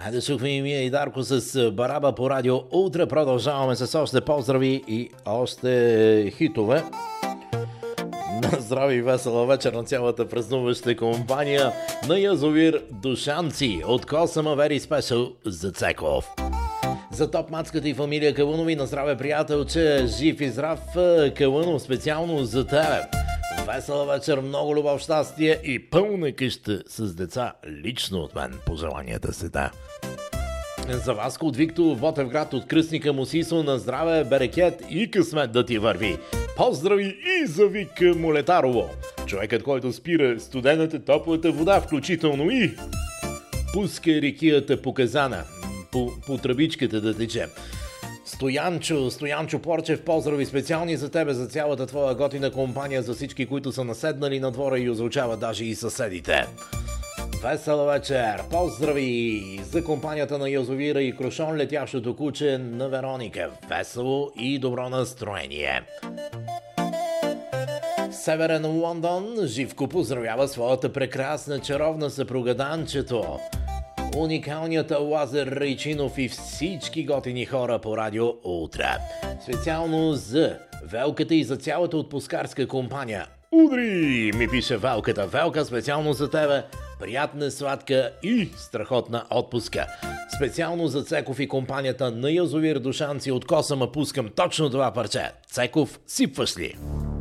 Хайде, чухме и Мия и Дарко с Бараба по радио. Утре продължаваме с още поздрави и още хитове. На здраве и весела вечер на цялата празнуваща компания на язовир Душанци от Косама Very Special за Цеков. За топ-мацката и фамилия Калунови на здраве, приятелче, жив и здрав, Калунов, специално за тебе. Весела вечер, много любов, щастие и пълна къща с деца, лично от мен, пожеланията се да. За Васко от Викто, Ботевград, от кръстника му Сисо, на здраве, берекет и късмет да ти върви. Поздрави и за Вика Молетарово, човекът, който спира студената, топлата вода, включително и пуска рекията по казана, по тръбичката да тече. Стоянчо Порчев, поздрави специални за тебе, за цялата твоя готина компания, за всички, които са наседнали на двора и озучават даже и съседите. Весела вечер! Поздрави за компанията на язовира и Крушон, летящото куче на Вероника. Весело и добро настроение. Северен Лондон, Живко поздравява своята прекрасна чаровна съпруга Данчето. Уникалният Лазар Райчинов и всички готини хора по радио утре. Специално за Велката и за цялата отпускарска компания. Удри, ми пише Велката. Велка, специално за тебе. Приятна, сладка и страхотна отпуска. Специално за Цеков и компанията на язовир Душанци от Косама пускам точно това парче. Цеков, сипваш ли?